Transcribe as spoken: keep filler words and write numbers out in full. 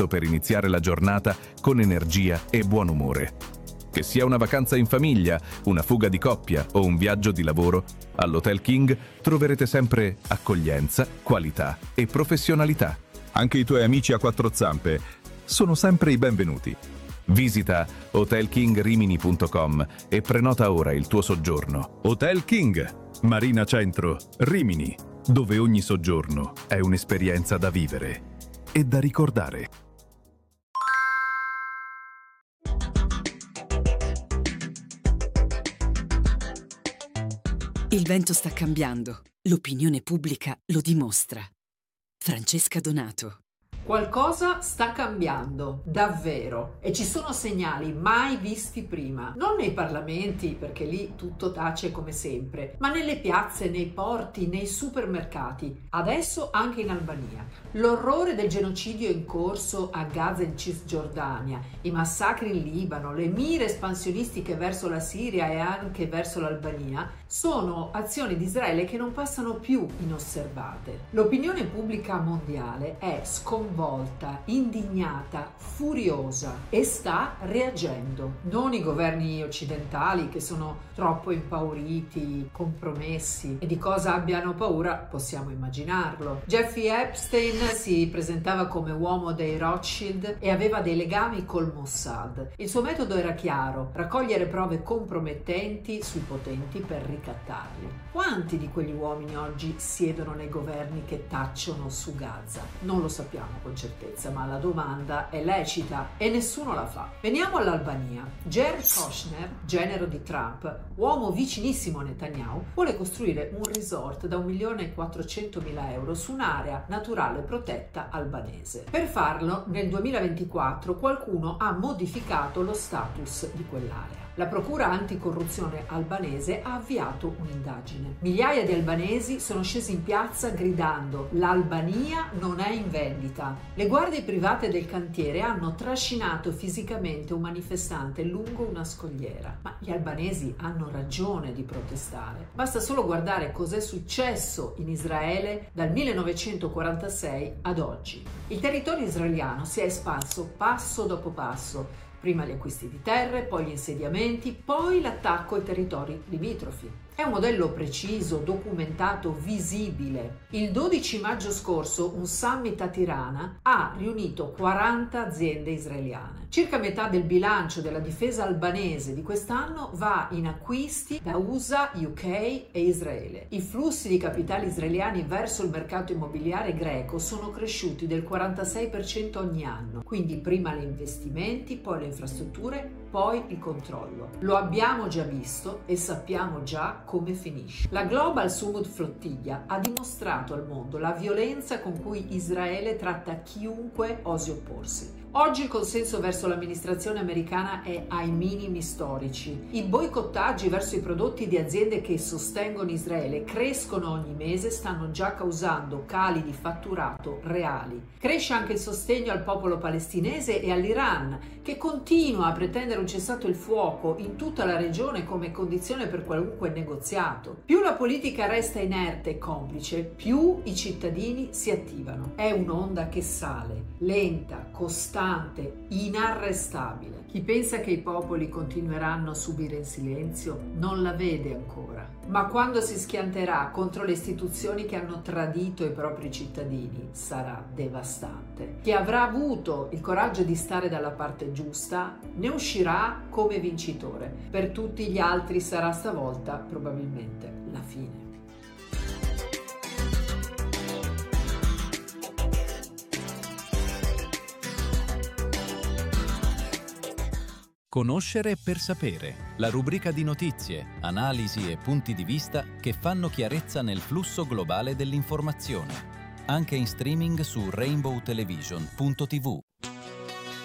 perfetto per iniziare la giornata con energia e buon umore. Che sia una vacanza in famiglia, una fuga di coppia o un viaggio di lavoro, all'Hotel King troverete sempre accoglienza, qualità e professionalità. Anche i tuoi amici a quattro zampe sono sempre i benvenuti. Visita hotel king rimini punto com e prenota ora il tuo soggiorno. Hotel King, Marina Centro, Rimini, dove ogni soggiorno è un'esperienza da vivere e da ricordare. Il vento sta cambiando, l'opinione pubblica lo dimostra. Francesca Donato. Qualcosa sta cambiando, davvero, e ci sono segnali mai visti prima, non nei parlamenti, perché lì tutto tace come sempre, ma nelle piazze, nei porti, nei supermercati, adesso anche in Albania. L'orrore del genocidio in corso a Gaza e in Cisgiordania, i massacri in Libano, le mire espansionistiche verso la Siria e anche verso l'Albania, sono azioni di Israele che non passano più inosservate. L'opinione pubblica mondiale è sconvolta, volta, indignata, furiosa e sta reagendo. Non i governi occidentali che sono troppo impauriti, compromessi, e di cosa abbiano paura possiamo immaginarlo. Jeffrey Epstein si presentava come uomo dei Rothschild e aveva dei legami col Mossad. Il suo metodo era chiaro: raccogliere prove compromettenti sui potenti per ricattarli. Quanti di quegli uomini oggi siedono nei governi che tacciono su Gaza? Non lo sappiamo con certezza, ma la domanda è lecita e nessuno la fa. Veniamo all'Albania. Jared Kushner, genero di Trump, uomo vicinissimo a Netanyahu, vuole costruire un resort da un milione e quattrocentomila euro su un'area naturale protetta albanese. Per farlo, nel duemilaventiquattro qualcuno ha modificato lo status di quell'area. La procura anticorruzione albanese ha avviato un'indagine. Migliaia di albanesi sono scesi in piazza gridando: l'Albania non è in vendita. Le guardie private del cantiere hanno trascinato fisicamente un manifestante lungo una scogliera. Ma gli albanesi hanno ragione di protestare. Basta solo guardare cos'è successo in Israele dal millenovecentoquarantasei ad oggi. Il territorio israeliano si è espanso passo dopo passo. Prima gli acquisti di terre, poi gli insediamenti, poi l'attacco ai territori limitrofi. È un modello preciso, documentato, visibile. Il dodici maggio scorso un summit a Tirana ha riunito quaranta aziende israeliane. Circa metà del bilancio della difesa albanese di quest'anno va in acquisti da U S A, U K e Israele. I flussi di capitali israeliani verso il mercato immobiliare greco sono cresciuti del quarantasei per cento ogni anno. Quindi prima gli investimenti, poi le infrastrutture, poi il controllo. Lo abbiamo già visto e sappiamo già come finisce. La Global Summit Flottiglia ha dimostrato al mondo la violenza con cui Israele tratta chiunque osi opporsi. Oggi il consenso verso l'amministrazione americana è ai minimi storici. I boicottaggi verso i prodotti di aziende che sostengono Israele crescono ogni mese, stanno già causando cali di fatturato reali. Cresce anche il sostegno al popolo palestinese e all'Iran, che continua a pretendere un cessato il fuoco in tutta la regione come condizione per qualunque negoziato. Più la politica resta inerte e complice, più i cittadini si attivano. È un'onda che sale, lenta, costante, inarrestabile. Chi pensa che i popoli continueranno a subire in silenzio non la vede ancora. Ma quando si schianterà contro le istituzioni che hanno tradito i propri cittadini sarà devastante. Chi avrà avuto il coraggio di stare dalla parte giusta ne uscirà come vincitore. Per tutti gli altri sarà stavolta probabilmente la fine. Conoscere per sapere, la rubrica di notizie, analisi e punti di vista che fanno chiarezza nel flusso globale dell'informazione. Anche in streaming su rainbow television punto tivù.